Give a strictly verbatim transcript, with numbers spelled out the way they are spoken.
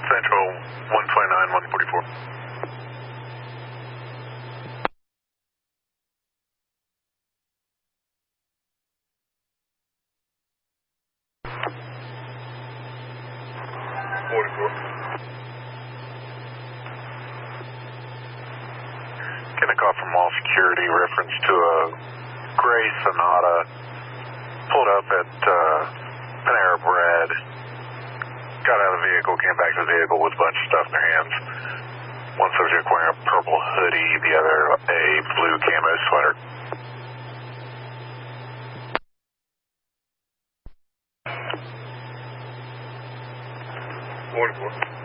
Central one twenty-nine, one forty-four. forty-four. Getting a call from Mall Security, reference to a gray Sonata pulled up at uh, Panera Bread. Got out of the vehicle, came back to the vehicle with a bunch of stuff in their hands. One subject wearing a purple hoodie, the other a blue camo sweater. forty-four.